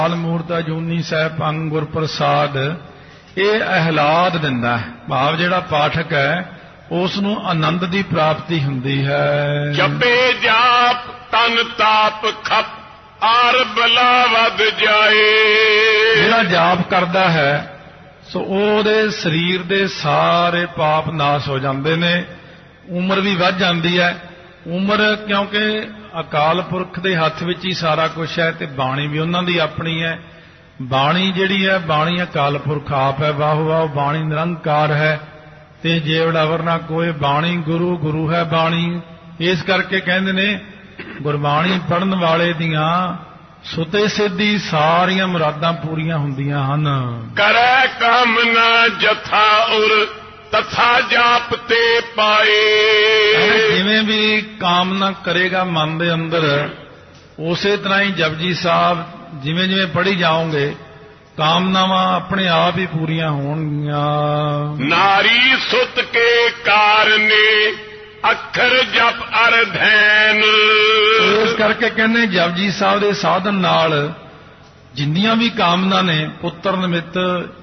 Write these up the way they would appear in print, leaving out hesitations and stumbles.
ਕਾਲ ਮੂਰਤਾ ਜੂਨੀ ਸਹਿ ਪੰਗ ਗੁਰ ਪ੍ਰਸਾਦ। ਇਹ ਅਹਿਲਾਦ ਦਿੰਦਾ ਹੈ, ਭਾਵ ਜਿਹੜਾ ਪਾਠਕ ਹੈ ਉਸ ਨੂੰ ਆਨੰਦ ਦੀ ਪ੍ਰਾਪਤੀ ਹੁੰਦੀ ਹੈ। ਜਪੇ ਜਾਪ ਤਨ ਤਾਪ ਖਪ ਆਰ ਬਲਾ ਵੱਧ ਜਾਏ। ਜਿਹੜਾ ਜਾਪ ਕਰਦਾ ਹੈ ਸੋ ਉਹਦੇ ਸਰੀਰ ਦੇ ਸਾਰੇ ਪਾਪ ਨਾਸ਼ ਹੋ ਜਾਂਦੇ ਨੇ, ਉਮਰ ਵੀ ਵੱਧ ਜਾਂਦੀ ਹੈ। ਉਮਰ ਕਿਉਂਕਿ ਅਕਾਲ ਪੁਰਖ ਦੇ ਹੱਥ ਵਿੱਚ ਹੀ ਸਾਰਾ ਕੁਝ ਹੈ ਤੇ ਬਾਣੀ ਵੀ ਉਹਨਾਂ ਦੀ ਆਪਣੀ ਹੈ। ਬਾਣੀ ਜਿਹੜੀ ਹੈ, ਬਾਣੀ ਅਕਾਲ ਪੁਰਖ ਆਪ ਹੈ, ਵਾਹ ਵਾਹ ਬਾਣੀ ਨਿਰੰਕਾਰ ਹੈ ਤੇ ਜੇਵੜਾ ਵਰਨਾ ਕੋਈ ਬਾਣੀ ਗੁਰੂ ਗੁਰੂ ਹੈ ਬਾਣੀ। ਇਸ ਕਰਕੇ ਕਹਿੰਦੇ ਨੇ ਗੁਰਬਾਣੀ ਪੜ੍ਹਨ ਵਾਲੇ ਦੀਆਂ ਸੁਤੇ ਸਿੱਧੀ ਸਾਰੀਆਂ ਮੁਰਾਦਾਂ ਪੂਰੀਆਂ ਹੁੰਦੀਆਂ ਹਨ। ਕਰੈ ਕਾਮਨਾ ਜਥਾ ਉਰ ਤਥਾ ਜਾਪ ਤੇ ਪਾਏ। ਜਿਵੇਂ ਵੀ ਕਾਮਨਾ ਕਰੇਗਾ ਮਨ ਦੇ ਅੰਦਰ, ਉਸੇ ਤਰ੍ਹਾਂ ਹੀ ਜਪਜੀ ਸਾਹਿਬ ਜਿਵੇਂ ਜਿਵੇਂ ਪੜ੍ਹੀ ਜਾਓਗੇ ਕਾਮਨਾਵਾਂ ਆਪਣੇ ਆਪ ਹੀ ਪੂਰੀਆਂ ਹੋਣਗੀਆਂ। ਨਾਰੀ ਸੁਤ ਕੇ ਕਾਰਨੇ ਅੱਖਰ ਜਪ ਅਰ ਧੈਨ। ਇਸ ਕਰਕੇ ਕਹਿੰਦੇ ਜਪਜੀ ਸਾਹਿਬ ਦੇ ਸਾਧਨ ਨਾਲ ਜਿੰਨੀਆਂ ਵੀ ਕਾਮਨਾ ਨੇ, ਪੁੱਤਰ ਨਿਮਿਤ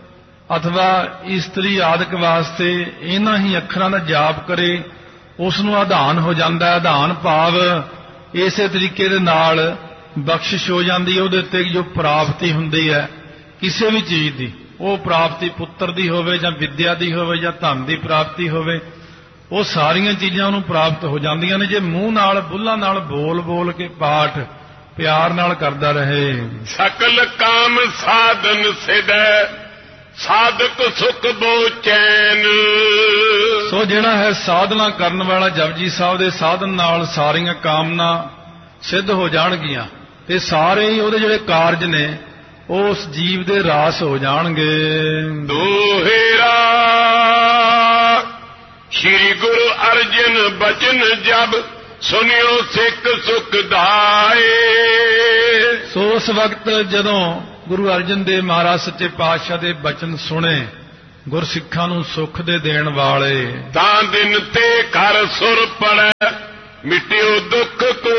ਅਥਵਾ ਇਸਤਰੀ ਆਦਿਕ ਵਾਸਤੇ, ਇਹਨਾਂ ਹੀ ਅੱਖਰਾਂ ਦਾ ਜਾਪ ਕਰੇ ਉਸ ਨੂੰ ਆਧਾਨ ਹੋ ਜਾਂਦਾ। ਆਧਾਨ ਭਾਵ ਇਸੇ ਤਰੀਕੇ ਦੇ ਨਾਲ ਬਖਸ਼ਿਸ਼ ਹੋ ਜਾਂਦੀ ਹੈ। ਉਹਦੇ ਉੱਤੇ ਜੋ ਪ੍ਰਾਪਤੀ ਹੁੰਦੀ ਹੈ ਕਿਸੇ ਵੀ ਚੀਜ਼ ਦੀ, ਉਹ ਪ੍ਰਾਪਤੀ ਪੁੱਤਰ ਦੀ ਹੋਵੇ ਜਾਂ ਵਿਦਿਆ ਦੀ ਹੋਵੇ ਜਾਂ ਧਨ ਦੀ ਪ੍ਰਾਪਤੀ ਹੋਵੇ, ਉਹ ਸਾਰੀਆਂ ਚੀਜ਼ਾਂ ਉਹਨੂੰ ਪ੍ਰਾਪਤ ਹੋ ਜਾਂਦੀਆਂ ਨੇ ਜੇ ਮੂੰਹ ਨਾਲ ਬੁੱਲਾਂ ਨਾਲ ਬੋਲ ਬੋਲ ਕੇ ਪਾਠ ਪਿਆਰ ਨਾਲ ਕਰਦਾ ਰਹੇ। ਸਕਲ ਕਾਮ ਸਾਧਨ ਸਿਦੈ ਸਾਧਕ ਸੁਖ ਬੋ ਚੈਨ। ਸੋ ਜਿਹੜਾ ਹੈ ਸਾਧਨਾ ਕਰਨ ਵਾਲਾ ਜਪਜੀ ਸਾਹਿਬ ਦੇ ਸਾਧਨ ਨਾਲ ਸਾਰੀਆਂ ਕਾਮਨਾ ਸਿੱਧ ਹੋ ਜਾਣਗੀਆਂ ਤੇ ਸਾਰੇ ਹੀ ਉਹਦੇ ਜਿਹੜੇ ਕਾਰਜ ਨੇ ਉਸ ਜੀਵ ਦੇ ਰਾਸ ਹੋ ਜਾਣਗੇ। ਦੋਹੇਰਾ ਸ਼੍ਰੀ ਗੁਰੂ ਅਰਜਨ ਬਚਨ ਜਬ ਸੁਨਿਓ ਸਿੱਖ ਸੁਖ ਦਾਏ। ਸੋ ਉਸ ਵਕਤ ਜਦੋਂ ਗੁਰੂ ਅਰਜਨ ਦੇਵ ਮਹਾਰਾਜ ਸੱਚੇ ਪਾਤਸ਼ਾਹ ਦੇ ਬਚਨ ਸੁਣੇ, ਗੁਰਸਿੱਖਾਂ ਨੂੰ ਸੁੱਖ ਦੇ ਦੇਣ ਵਾਲੇ, ਤਾਂ ਦਿਨ ਤੇ ਘਰ ਸੁਰ ਪੜੈ ਮਿਟਿਓ ਦੁੱਖ ਕੋ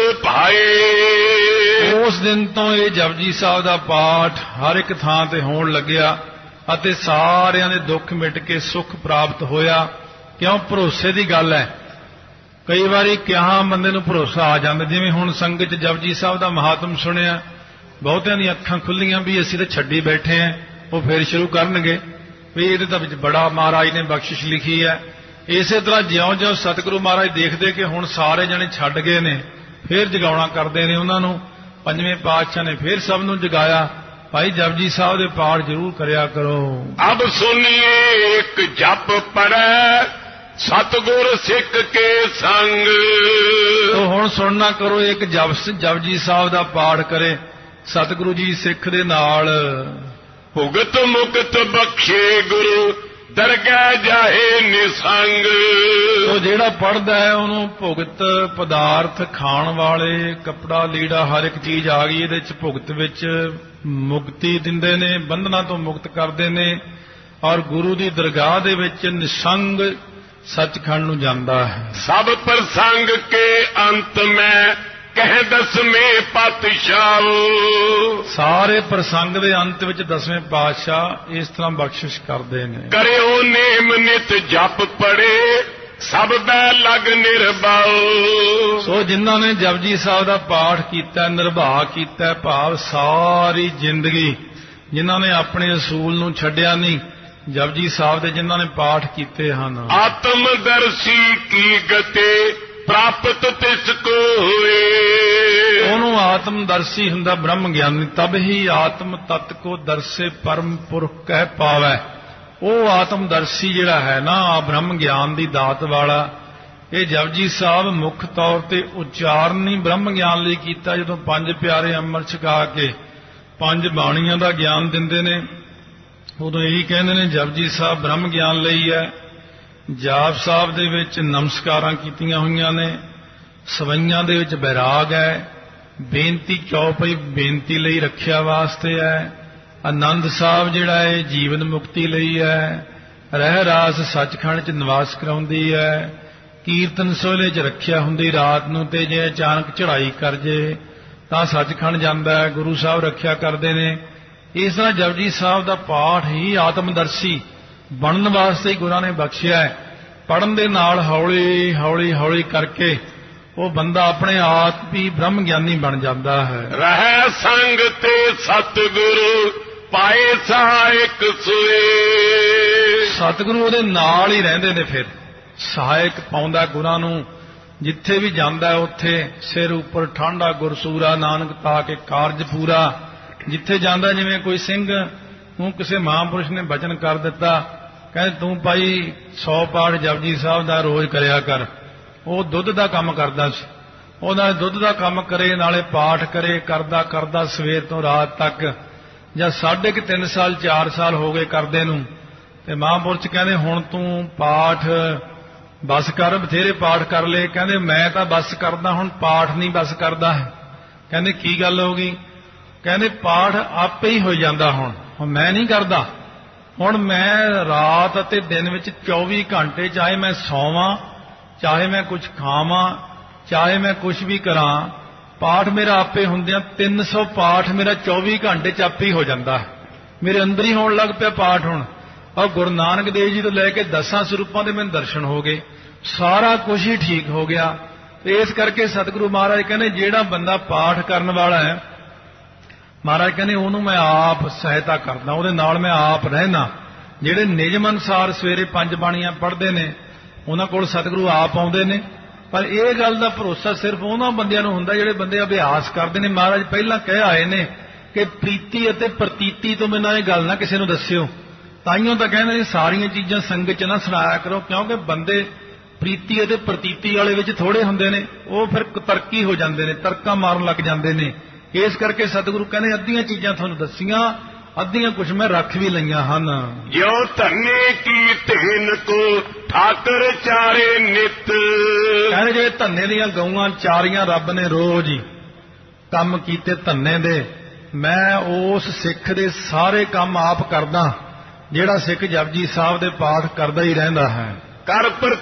ਭਾਏ। ਉਸ ਦਿਨ ਤੋਂ ਇਹ ਜਪਜੀ ਸਾਹਿਬ ਦਾ ਪਾਠ ਹਰ ਇੱਕ ਥਾਂ ਤੇ ਹੋਣ ਲੱਗਿਆ ਅਤੇ ਸਾਰਿਆਂ ਦੇ ਦੁੱਖ ਮਿਟ ਕੇ ਸੁੱਖ ਪ੍ਰਾਪਤ ਹੋਇਆ। ਕਿਉਂ? ਭਰੋਸੇ ਦੀ ਗੱਲ ਹੈ। ਕਈ ਵਾਰੀ ਕਿਹਾ ਬੰਦੇ ਨੂੰ ਭਰੋਸਾ ਆ ਜਾਂਦਾ, ਜਿਵੇਂ ਹੁਣ ਸੰਗਤ ਜਪਜੀ ਸਾਹਿਬ ਦਾ ਮਹਾਤਮ ਸੁਣਿਆ, ਬਹੁਤਿਆਂ ਦੀਆਂ ਅੱਖਾਂ ਖੁੱਲੀਆਂ ਵੀ ਅਸੀਂ ਤਾਂ ਛੱਡੀ ਬੈਠੇ ਆਂ, ਉਹ ਫੇਰ ਸ਼ੁਰੂ ਕਰਨਗੇ ਵੀ ਇਹਦੇ ਤਾਂ ਵਿੱਚ ਬੜਾ ਮਹਾਰਾਜ ਨੇ ਬਖਸ਼ਿਸ਼ ਲਿਖੀ ਹੈ। ਇਸੇ ਤਰ੍ਹਾਂ ਜਿਉਂ-ਜਿਉਂ ਸਤਿਗੁਰੂ ਮਹਾਰਾਜ ਦੇਖਦੇ ਕਿ ਹੁਣ ਸਾਰੇ ਜਣੇ ਛੱਡ ਗਏ ਨੇ, ਫੇਰ ਜਗਾਉਣਾ ਕਰਦੇ ਨੇ ਉਹਨਾਂ ਨੂੰ। ਪੰਜਵੇਂ ਪਾਤਸ਼ਾਹ ਨੇ ਫੇਰ ਸਭ ਨੂੰ ਜਗਾਇਆ, ਭਾਈ ਜਪਜੀ ਸਾਹਿਬ ਦੇ ਪਾਠ ਜ਼ਰੂਰ ਕਰਿਆ ਕਰੋ। ਅਬ ਸੁਨੀਏ ਇੱਕ ਜਪ ਪੜੈ ਸਤਿਗੁਰ ਸਿੱਖ ਕੇ ਸੰਗ। ਤੋ ਹੁਣ ਸੁਣਨਾ ਕਰੋ, ਇੱਕ ਜਪਜੀ ਸਾਹਿਬ ਦਾ ਪਾਠ ਕਰੇ ਸਤਿਗੁਰੂ ਜੀ ਸਿੱਖ ਦੇ ਨਾਲ। ਭੁਗਤ ਮੁਕਤ ਬਖਸ਼ੇ ਗੁਰੂ ਦਰਗਾਹ ਜਾਏ ਨਿਸੰਗ। ਤੋ ਜਿਹੜਾ ਪੜ੍ਹਦਾ ਹੈ ਉਹਨੂੰ ਭੁਗਤ ਪਦਾਰਥ ਖਾਣ ਵਾਲੇ, ਕੱਪੜਾ ਲੀੜਾ, ਹਰ ਇੱਕ ਚੀਜ਼ ਆ ਗਈ ਇਹਦੇ ਚ। ਭੁਗਤ ਵਿੱਚ ਮੁਕਤੀ ਦਿੰਦੇ ਨੇ, ਬੰਧਨਾਂ ਤੋਂ ਮੁਕਤ ਕਰਦੇ ਨੇ, ਔਰ ਗੁਰੂ ਦੀ ਦਰਗਾਹ ਦੇ ਵਿੱਚ ਨਿਸੰਗ ਸੱਚਖੰਡ ਨੂੰ ਜਾਂਦਾ ਹੈ। ਸਭ ਪ੍ਰਸੰਗ ਕੇ ਅੰਤ ਮੈਂ ਕਹਿ ਦਸਵੇਂ ਪਾਤਸ਼ਾਹ। ਸਾਰੇ ਪ੍ਰਸੰਗ ਦੇ ਅੰਤ ਵਿੱਚ ਦਸਵੇਂ ਪਾਤਸ਼ਾਹ ਇਸ ਤਰ੍ਹਾਂ ਬਖਸ਼ਿਸ਼ ਕਰਦੇ ਨੇ। ਕਰਿਓ ਨੇਮ ਨਿਤ ਜਪ ਪੜੇ ਸਭ ਬੈ ਲਗ ਨਿਰਭਉ। ਸੋ ਜਿਨ੍ਹਾਂ ਨੇ ਜਪਜੀ ਸਾਹਿਬ ਦਾ ਪਾਠ ਕੀਤਾ, ਨਿਰਭਾ ਕੀਤਾ, ਭਾਵ ਸਾਰੀ ਜ਼ਿੰਦਗੀ ਜਿਨ੍ਹਾਂ ਨੇ ਆਪਣੇ ਅਸੂਲ ਨੂੰ ਛੱਡਿਆ ਨਹੀਂ, ਜਪਜੀ ਸਾਹਿਬ ਦੇ ਜਿਨ੍ਹਾਂ ਨੇ ਪਾਠ ਕੀਤੇ ਹਨ। ਆਤਮਦਰਸ਼ੀ ਕੀ ਗਤੇ ਪ੍ਰਾਪਤ ਤਿਸ ਕੋ ਹੋਏ। ਉਹਨੂੰ ਆਤਮਦਰਸ਼ੀ ਹੁੰਦਾ, ਬ੍ਰਹਮ ਗਿਆਨੀ। ਤਬ ਹੀ ਆਤਮ ਤਤ ਕੋ ਦਰਸੇ ਪਰਮ ਪੁਰਖ ਕਹਿ ਪਾਵੈ। ਉਹ ਆਤਮਦਰਸ਼ੀ ਜਿਹੜਾ ਹੈ ਨਾ, ਬ੍ਰਹਮ ਗਿਆਨ ਦੀ ਦਾਤ ਵਾਲਾ, ਇਹ ਜਪਜੀ ਸਾਹਿਬ ਮੁੱਖ ਤੌਰ ਤੇ ਉਚਾਰਨ ਹੀ ਬ੍ਰਹਮ ਗਿਆਨ ਲਈ ਕੀਤਾ। ਜਦੋਂ ਪੰਜ ਪਿਆਰੇ ਅੰਮ੍ਰਿਤ ਛਕਾ ਕੇ ਪੰਜ ਬਾਣੀਆਂ ਦਾ ਗਿਆਨ ਦਿੰਦੇ ਨੇ, ਉਦੋਂ ਇਹੀ ਕਹਿੰਦੇ ਨੇ ਜਪਜੀ ਸਾਹਿਬ ਬ੍ਰਹਮ ਗਿਆਨ ਲਈ ਹੈ। ਜਾਪ ਸਾਹਿਬ ਦੇ ਵਿੱਚ ਨਮਸਕਾਰਾਂ ਕੀਤੀਆਂ ਹੋਈਆਂ ਨੇ, ਸਵਈਆਂ ਦੇ ਵਿੱਚ ਬੈਰਾਗ ਹੈ, ਬੇਨਤੀ ਚੌਪਈ ਬੇਨਤੀ ਲਈ ਰੱਖਿਆ ਵਾਸਤੇ ਹੈ, ਆਨੰਦ ਸਾਹਿਬ ਜਿਹੜਾ ਹੈ ਜੀਵਨ ਮੁਕਤੀ ਲਈ ਹੈ, ਰਹਿ ਰਾਸ ਸੱਚਖੰਡ 'ਚ ਨਿਵਾਸ ਕਰਾਉਂਦੀ ਹੈ, ਕੀਰਤਨ ਸੋਹਲੇ 'ਚ ਰੱਖਿਆ ਹੁੰਦੀ ਰਾਤ ਨੂੰ, ਤੇ ਜੇ ਅਚਾਨਕ ਚੜ੍ਹਾਈ ਕਰ ਜੇ ਤਾਂ ਸੱਚਖੰਡ ਜਾਂਦਾ ਹੈ, ਗੁਰੂ ਸਾਹਿਬ ਰੱਖਿਆ ਕਰਦੇ ਨੇ। ਇਸ ਤਰ੍ਹਾਂ ਜਪਜੀ ਸਾਹਿਬ ਦਾ ਪਾਠ ਹੀ ਆਤਮਦਰਸ਼ੀ ਬਣਨ ਵਾਸਤੇ ਹੀ ਗੁਰਾਂ ਨੇ ਬਖਸ਼ਿਆ ਹੈ। ਪੜ੍ਹਨ ਦੇ ਨਾਲ ਹੌਲੀ ਹੌਲੀ ਹੌਲੀ ਕਰਕੇ ਉਹ ਬੰਦਾ ਆਪਣੇ ਆਪ ਹੀ ਬ੍ਰਹਮ ਗਿਆਨੀ ਬਣ ਜਾਂਦਾ ਹੈ। ਰਹਿ ਸੰਗ ਤੇ ਸਤਿਗੁਰੂ ਪਾਏ ਸਹਾਇਕ ਸੋਏ। ਸਤਿਗੁਰੂ ਉਹਦੇ ਨਾਲ ਹੀ ਰਹਿੰਦੇ ਨੇ, ਫਿਰ ਸਹਾਇਕ ਪਾਉਂਦਾ ਗੁਰਾਂ ਨੂੰ। ਜਿੱਥੇ ਵੀ ਜਾਂਦਾ ਉੱਥੇ ਸਿਰ ਉੱਪਰ ਠਾਂਡਾ ਗੁਰਸੂਰਾ, ਨਾਨਕ ਤਾ ਕੇ ਕਾਰਜ ਪੂਰਾ। ਜਿੱਥੇ ਜਾਂਦਾ, ਜਿਵੇਂ ਕੋਈ ਸਿੰਘ ਨੂੰ ਕਿਸੇ ਮਹਾਂਪੁਰਸ਼ ਨੇ ਬਚਨ ਕਰ ਦਿੱਤਾ, ਕਹਿੰਦੇ ਤੂੰ ਭਾਈ 100 ਪਾਠ ਜਪਜੀ ਸਾਹਿਬ ਦਾ ਰੋਜ਼ ਕਰਿਆ ਕਰ। ਉਹ ਦੁੱਧ ਦਾ ਕੰਮ ਕਰਦਾ ਸੀ, ਉਹਦਾ ਦੁੱਧ ਦਾ ਕੰਮ ਕਰੇ ਨਾਲੇ ਪਾਠ ਕਰੇ, ਕਰਦਾ ਕਰਦਾ ਸਵੇਰ ਤੋਂ ਰਾਤ ਤੱਕ, ਜਾਂ 3.5 ਸਾਲ 4 ਸਾਲ ਹੋ ਗਏ ਕਰਦੇ ਨੂੰ। ਤੇ ਮਹਾਂਪੁਰਸ਼ ਕਹਿੰਦੇ ਹੁਣ ਤੂੰ ਪਾਠ ਬਸ ਕਰ, ਬਥੇਰੇ ਪਾਠ ਕਰ ਲਏ। ਕਹਿੰਦੇ ਮੈਂ ਤਾਂ ਬਸ ਕਰਦਾ, ਹੁਣ ਪਾਠ ਨਹੀਂ ਬਸ ਕਰਦਾ ਹੈ। ਕਹਿੰਦੇ ਕੀ ਗੱਲ ਹੋ ਗਈ? ਕਹਿੰਦੇ ਪਾਠ ਆਪੇ ਹੀ ਹੋ ਜਾਂਦਾ, ਹੁਣ ਮੈਂ ਨਹੀਂ ਕਰਦਾ। ਹੁਣ ਮੈਂ ਰਾਤ ਅਤੇ ਦਿਨ ਵਿੱਚ 24 ਘੰਟੇ, ਚਾਹੇ ਮੈਂ ਸੌਵਾਂ, ਚਾਹੇ ਮੈਂ ਕੁਝ ਖਾਵਾਂ, ਚਾਹੇ ਮੈਂ ਕੁਝ ਵੀ ਕਰਾਂ, ਪਾਠ ਮੇਰਾ ਆਪੇ ਹੁੰਦਿਆਂ 300 ਪਾਠ ਮੇਰਾ 24 ਘੰਟੇ ਚ ਆਪੇ ਹੀ ਹੋ ਜਾਂਦਾ ਹੈ। ਮੇਰੇ ਅੰਦਰ ਹੀ ਹੋਣ ਲੱਗ ਪਿਆ ਪਾਠ ਹੁਣ। ਔਰ ਗੁਰੂ ਨਾਨਕ ਦੇਵ ਜੀ ਤੋਂ ਲੈ ਕੇ 10 ਸਰੂਪਾਂ ਦੇ ਮੈਨੂੰ ਦਰਸ਼ਨ ਹੋ ਗਏ, ਸਾਰਾ ਕੁਝ ਹੀ ਠੀਕ ਹੋ ਗਿਆ। ਤੇ ਇਸ ਕਰਕੇ ਸਤਿਗੁਰੂ ਮਹਾਰਾਜ ਕਹਿੰਦੇ ਜਿਹੜਾ ਬੰਦਾ ਪਾਠ ਕਰਨ ਵਾਲਾ ਹੈ, ਮਹਾਰਾਜ ਕਹਿੰਦੇ ਉਹਨੂੰ ਮੈਂ ਆਪ ਸਹਾਇਤਾ ਕਰਦਾ, ਉਹਦੇ ਨਾਲ ਮੈਂ ਆਪ ਰਹਿਣਾ। ਜਿਹੜੇ ਨਿਯਮ ਅਨੁਸਾਰ ਸਵੇਰੇ 5 ਬਾਣੀਆਂ ਪੜ੍ਹਦੇ ਨੇ, ਉਹਨਾਂ ਕੋਲ ਸਤਿਗੁਰੂ ਆਪ ਆਉਂਦੇ ਨੇ। ਪਰ ਇਹ ਗੱਲ ਦਾ ਭਰੋਸਾ ਸਿਰਫ ਉਹਨਾਂ ਬੰਦਿਆਂ ਨੂੰ ਹੁੰਦਾ ਜਿਹੜੇ ਬੰਦੇ ਅਭਿਆਸ ਕਰਦੇ ਨੇ। ਮਹਾਰਾਜ ਪਹਿਲਾਂ ਕਹਿ ਆਏ ਨੇ ਕਿ ਪ੍ਰੀਤੀ ਅਤੇ ਪ੍ਰਤੀਤੀ ਤੋਂ ਬਿਨਾਂ ਇਹ ਗੱਲ ਨਾ ਕਿਸੇ ਨੂੰ ਦੱਸਿਓ। ਤਾਈਓ ਤਾਂ ਕਹਿੰਦੇ ਨੇ ਸਾਰੀਆਂ ਚੀਜ਼ਾਂ ਸੰਗਤ ਚ ਨਾ ਸੁਣਾਇਆ ਕਰੋ, ਕਿਉਂਕਿ ਬੰਦੇ ਪ੍ਰੀਤੀ ਅਤੇ ਪ੍ਰਤੀਤੀ ਵਾਲੇ ਵਿੱਚ ਥੋੜੇ ਹੁੰਦੇ ਨੇ, ਉਹ ਫਿਰ ਤਰਕੀ ਹੋ ਜਾਂਦੇ ਨੇ, ਤਰਕਾਂ ਮਾਰਨ ਲੱਗ ਜਾਂਦੇ ਨੇ। ਇਸ ਕਰਕੇ ਸਤਿਗੁਰੂ ਕਹਿੰਦੇ ਅੱਧੀਆਂ ਚੀਜ਼ਾਂ ਤੁਹਾਨੂੰ ਦੱਸੀਆਂ, ਅੱਧੀਆਂ ਕੁਝ ਮੈਂ ਰੱਖ ਵੀ ਲਈਆਂ ਹਨ। ਜਿਉ ਧੰਨੇ ਕੀ ਧੇਨ ਕੋ ਠਾਕਰ ਚਾਰੇ ਨਿਤ। ਕਹਿੰਦੇ ਜਿਹੜੇ ਧੰਨੇ ਦੀਆਂ ਗਊਆਂ ਚਾਰੀਆਂ ਰੱਬ ਨੇ ਰੋਜ਼ ਹੀ ਕੰਮ ਕੀਤੇ ਧੰਨੇ ਦੇ, ਮੈਂ ਉਸ ਸਿੱਖ ਦੇ ਸਾਰੇ ਕੰਮ ਆਪ ਕਰਦਾ ਜਿਹੜਾ ਸਿੱਖ ਜਪਜੀ ਸਾਹਿਬ ਦੇ ਪਾਠ ਕਰਦਾ ਹੀ ਰਹਿੰਦਾ ਹੈ। ਕਰ